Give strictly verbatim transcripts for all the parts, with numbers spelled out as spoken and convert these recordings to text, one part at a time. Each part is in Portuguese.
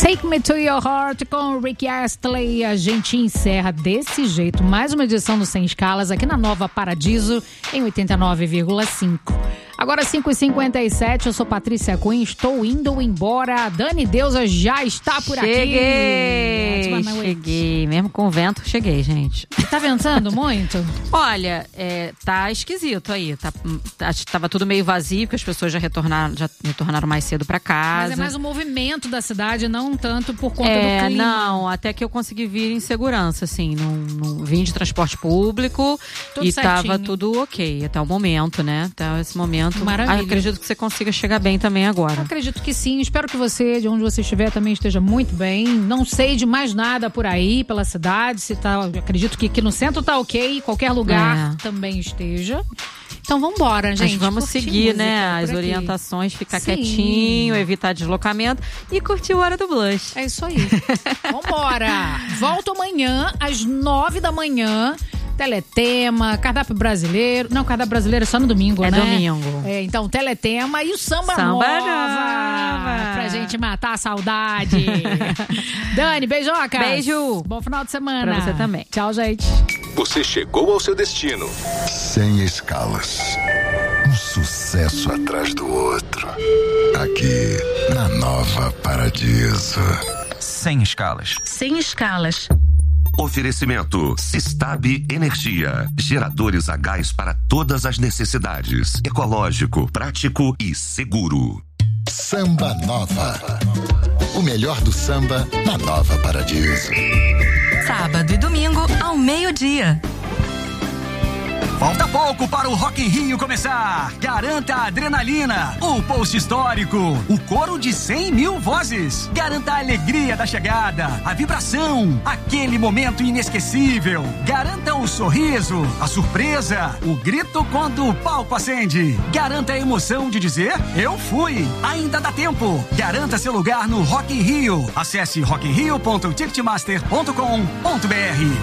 Take Me To Your Heart com Rick Astley. A gente encerra desse jeito mais uma edição do Sem Escalas aqui na Nova Paradiso em oitenta e nove vírgula cinco. Agora cinco e cinquenta e sete, eu sou Patrícia Cunha, estou indo embora. A Dani Deusa já está por cheguei, aqui. Cheguei, cheguei. Mesmo com o vento, cheguei, gente. Tá ventando muito? Olha, é, tá esquisito aí. Tá, tá, tava tudo meio vazio, porque as pessoas já retornaram, já retornaram mais cedo pra casa. Mas é mais um movimento da cidade, não tanto por conta é, do clima. Não, até que eu consegui vir em segurança, assim. Não, não vim de transporte público tudo e certinho. Tava tudo ok até o momento, né? Até esse momento. Maravilha. Ah, acredito que você consiga chegar bem também agora. Eu acredito que sim. Espero que você, de onde você estiver, também esteja muito bem. Não sei de mais nada por aí, pela cidade. Se tá, acredito que aqui no centro tá ok. Qualquer lugar é. também esteja. Então vambora, gente. Mas vamos seguir, né? As orientações, ficar Sim. quietinho, evitar deslocamento e curtir o Hora do Blush. É isso aí. Vambora! Volto amanhã, às nove da manhã. Teletema, cardápio brasileiro. Não, cardápio brasileiro é só no domingo, é né? É domingo. É, então, Teletema e o Samba, Samba Nova. Nova. Pra gente matar a saudade. Dani, beijoca. Beijo. Bom final de semana. Pra você também. Tchau, gente. Você chegou ao seu destino. Sem escalas. Um sucesso atrás do outro. Aqui, na Nova Paradiso. Sem escalas. Sem escalas. Oferecimento Sistab Energia. Geradores a gás para todas as necessidades. Ecológico, prático e seguro. Samba Nova. O melhor do samba na Nova Paradiso. Sábado e domingo ao meio-dia. Falta pouco para o Rock in Rio começar. Garanta a adrenalina, o post histórico, o coro de cem mil vozes. Garanta a alegria da chegada, a vibração, aquele momento inesquecível. Garanta o sorriso, a surpresa, o grito quando o palco acende. Garanta a emoção de dizer, eu fui. Ainda dá tempo. Garanta seu lugar no Rock in Rio. Acesse rock in rio ponto ticketmaster ponto com ponto b r.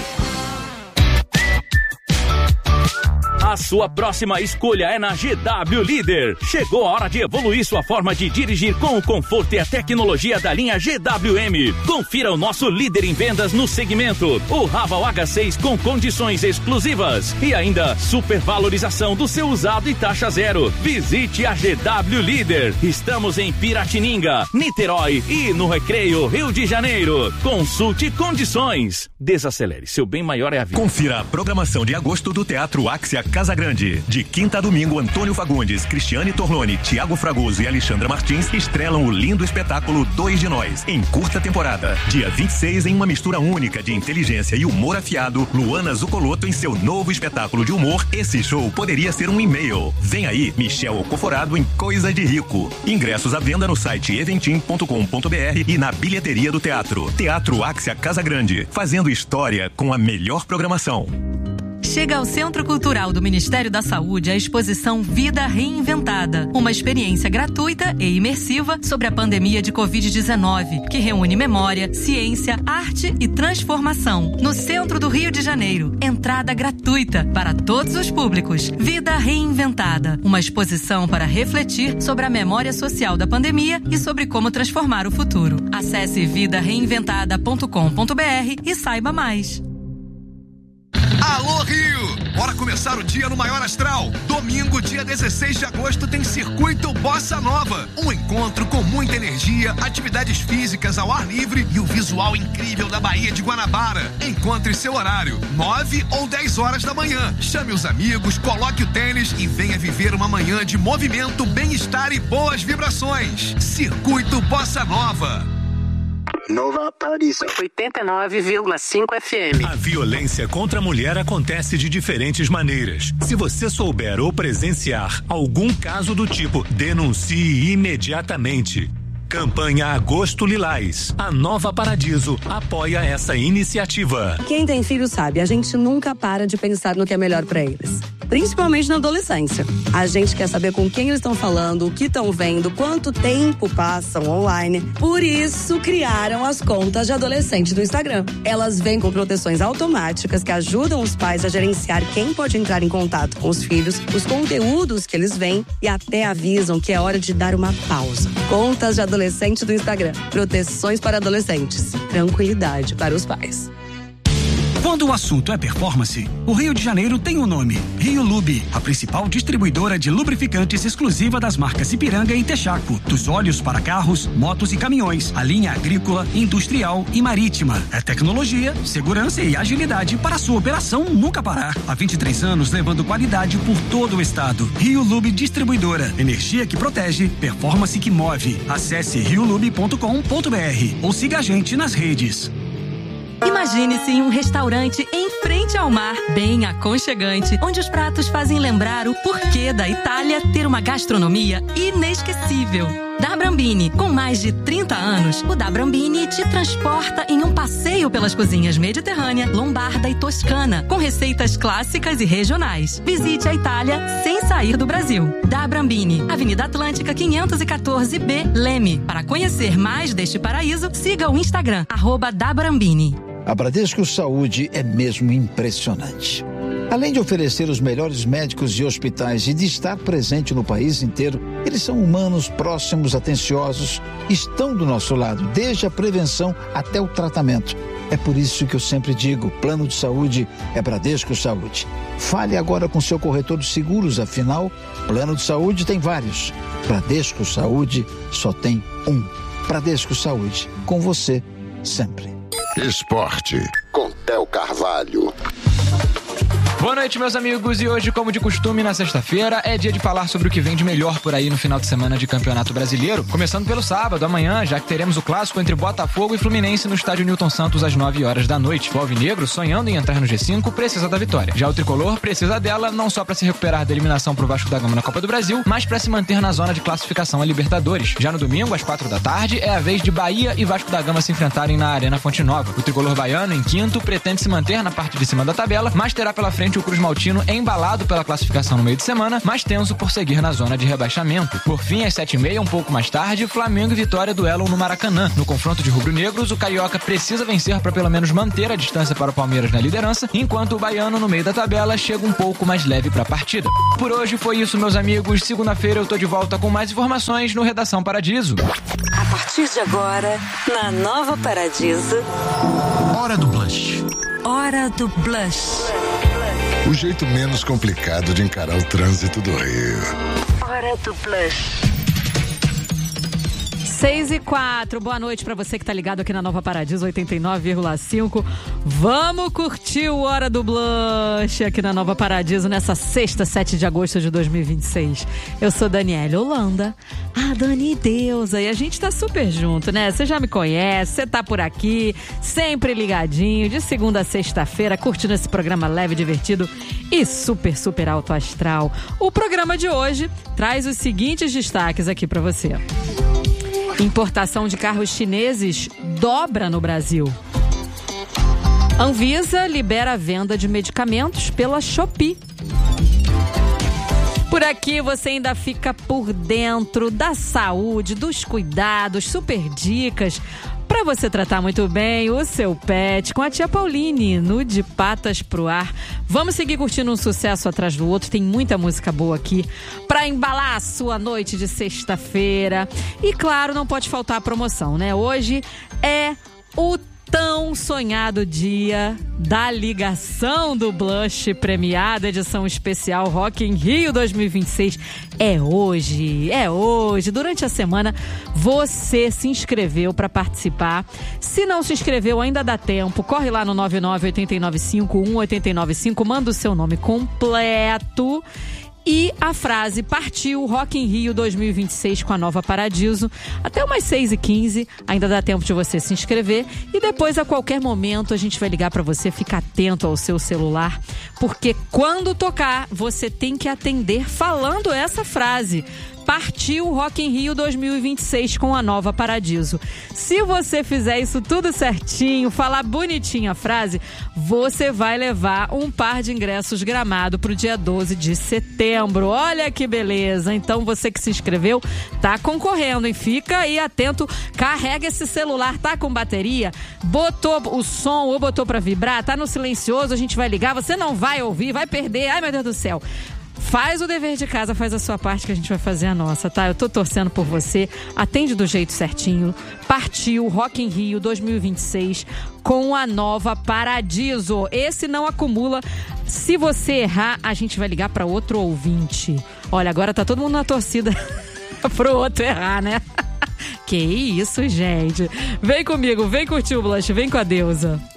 A sua próxima escolha é na G W Líder. Chegou a hora de evoluir sua forma de dirigir com o conforto e a tecnologia da linha G W M. Confira o nosso líder em vendas no segmento, o Raval H seis com condições exclusivas e ainda supervalorização do seu usado e taxa zero. Visite a G W Líder. Estamos em Piratininga, Niterói e no Recreio, Rio de Janeiro. Consulte condições. Desacelere, seu bem maior é a vida. Confira a programação de agosto do Teatro Axia Casa Grande. De quinta a domingo, Antônio Fagundes, Cristiane Torlone, Tiago Fragoso e Alexandra Martins estrelam o lindo espetáculo Dois de Nós, em curta temporada. Dia vinte e seis, em uma mistura única de inteligência e humor afiado, Luana Zucoloto em seu novo espetáculo de humor Esse Show Poderia Ser um E-mail. Vem aí, Michel Ocoforado em Coisa de Rico. Ingressos à venda no site eventim ponto com ponto b r e na bilheteria do teatro. Teatro Axia Casa Grande, fazendo história com a melhor programação. Chega ao Centro Cultural do Ministério da Saúde a exposição Vida Reinventada, uma experiência gratuita e imersiva sobre a pandemia de covid dezenove, que reúne memória, ciência, arte e transformação. No centro do Rio de Janeiro, entrada gratuita para todos os públicos. Vida Reinventada, uma exposição para refletir sobre a memória social da pandemia e sobre como transformar o futuro. Acesse vida reinventada ponto com ponto b r e saiba mais. Alô Rio! Bora começar o dia no maior astral. Domingo, dia dezesseis de agosto, tem Circuito Bossa Nova. Um encontro com muita energia, atividades físicas ao ar livre e o visual incrível da Baía de Guanabara. Encontre seu horário, nove ou dez horas da manhã. Chame os amigos, coloque o tênis e venha viver uma manhã de movimento, bem-estar e boas vibrações. Circuito Bossa Nova. Nova Paradiso oitenta e nove vírgula cinco F M. A violência contra a mulher acontece de diferentes maneiras. Se você souber ou presenciar algum caso do tipo, denuncie imediatamente. Campanha Agosto Lilás. A Nova Paradiso apoia essa iniciativa. Quem tem filho sabe, a gente nunca para de pensar no que é melhor para eles. principalmente na adolescência. A gente quer saber com quem eles estão falando, o que estão vendo, quanto tempo passam online. Por isso, criaram as contas de adolescente do Instagram. Elas vêm com proteções automáticas que ajudam os pais a gerenciar quem pode entrar em contato com os filhos, os conteúdos que eles veem e até avisam que é hora de dar uma pausa. Contas de adolescente do Instagram. Proteções para adolescentes. Tranquilidade para os pais. Quando o assunto é performance, o Rio de Janeiro tem um nome: Rio Lube, a principal distribuidora de lubrificantes exclusiva das marcas Ipiranga e Texaco. Dos óleos para carros, motos e caminhões, a linha agrícola, industrial e marítima. É tecnologia, segurança e agilidade para a sua operação nunca parar. Há vinte e três anos levando qualidade por todo o estado. Rio Lube Distribuidora. Energia que protege, performance que move. Acesse rio lube ponto com ponto b r ou siga a gente nas redes. Imagine-se em um restaurante em frente ao mar, bem aconchegante, onde os pratos fazem lembrar o porquê da Itália ter uma gastronomia inesquecível. Da Brambini, com mais de trinta anos, o Da Brambini te transporta em um passeio pelas cozinhas mediterrânea, lombarda e toscana, com receitas clássicas e regionais. Visite a Itália sem sair do Brasil. Da Brambini, Avenida Atlântica quinhentos e quatorze B, Leme. Para conhecer mais deste paraíso, siga o Instagram, arroba Da Brambini. A Bradesco Saúde é mesmo impressionante. Além de oferecer os melhores médicos e hospitais e de estar presente no país inteiro, eles são humanos, próximos, atenciosos, estão do nosso lado, desde a prevenção até o tratamento. É por isso que eu sempre digo, plano de saúde é Bradesco Saúde. Fale agora com seu corretor de seguros, afinal, plano de saúde tem vários. Bradesco Saúde só tem um. Bradesco Saúde, com você, sempre. Esporte, com Theo Carvalho. Boa noite, meus amigos, e hoje, como de costume, na sexta-feira, é dia de falar sobre o que vem de melhor por aí no final de semana de Campeonato Brasileiro, começando pelo sábado, amanhã, já que teremos o clássico entre Botafogo e Fluminense no estádio Newton Santos às nove horas da noite. O alvinegro, sonhando em entrar no G cinco, precisa da vitória. Já o tricolor precisa dela não só para se recuperar da eliminação pro Vasco da Gama na Copa do Brasil, mas para se manter na zona de classificação a Libertadores. Já no domingo, às quatro da tarde, é a vez de Bahia e Vasco da Gama se enfrentarem na Arena Fonte Nova. O tricolor baiano, em quinto, pretende se manter na parte de cima da tabela, mas terá pela frente o Cruz Maltino embalado pela classificação no meio de semana, mas tenso por seguir na zona de rebaixamento. Por fim, às sete e meia, um pouco mais tarde, Flamengo e Vitória duelam no Maracanã. No confronto de rubro-negros, o carioca precisa vencer para pelo menos manter a distância para o Palmeiras na liderança, enquanto o baiano, no meio da tabela, chega um pouco mais leve para a partida. Por hoje foi isso, meus amigos. Segunda-feira eu tô de volta com mais informações no Redação Paradiso. A partir de agora, na Nova Paradiso, Hora do Blush. Hora do Blush. O jeito menos complicado de encarar o trânsito do Rio. Hora do Blush. seis e quatro, boa noite pra você que tá ligado aqui na Nova Paradiso oitenta e nove vírgula cinco. Vamos curtir o Hora do Blush aqui na Nova Paradiso nessa sexta, sete de agosto de dois mil e vinte e seis. Eu sou Daniele Holanda, a Dani Deusa, e a gente tá super junto, né? Você já me conhece, você tá por aqui, sempre ligadinho, de segunda a sexta-feira, curtindo esse programa leve, divertido e super, super alto astral. O programa de hoje traz os seguintes destaques aqui pra você. Importação de carros chineses dobra no Brasil. Anvisa libera a venda de medicamentos pela Shopee. Por aqui você ainda fica por dentro da saúde, dos cuidados, super dicas para você tratar muito bem o seu pet com a tia Pauline no De Patas pro Ar. Vamos seguir curtindo um sucesso atrás do outro, tem muita música boa aqui para embalar a sua noite de sexta-feira. E claro, não pode faltar a promoção, né? Hoje é o tão sonhado dia da ligação do Blush premiada, edição especial Rock in Rio dois mil e vinte e seis. É hoje, é hoje. Durante a semana você se inscreveu para participar. Se não se inscreveu, ainda dá tempo. Corre lá no nove nove oito nove cinco um oito nove cinco, manda o seu nome completo e a frase "Partiu Rock in Rio dois mil e vinte e seis com a Nova Paradiso". Até umas seis e quinze, ainda dá tempo de você se inscrever. E depois, a qualquer momento, a gente vai ligar para você. Fica atento ao seu celular, porque quando tocar, você tem que atender falando essa frase: Partiu o Rock in Rio dois mil e vinte e seis com a Nova Paradiso. Se você fizer isso tudo certinho, falar bonitinho a frase, você vai levar um par de ingressos Gramado pro dia doze de setembro. Olha que beleza! Então você que se inscreveu tá concorrendo, hein? Fica aí atento, carrega esse celular, tá com bateria, botou o som ou botou pra vibrar, tá no silencioso, a gente vai ligar, você não vai ouvir, vai perder, ai meu Deus do céu. Faz o dever de casa, faz a sua parte que a gente vai fazer a nossa, tá? Eu tô torcendo por você, atende do jeito certinho. Partiu Rock in Rio dois mil e vinte e seis com a Nova Paradiso. Esse não acumula. Se você errar, a gente vai ligar pra outro ouvinte. Olha, agora tá todo mundo na torcida pro outro errar, né? Que isso, gente. Vem comigo, vem curtir o Blush, vem com a deusa.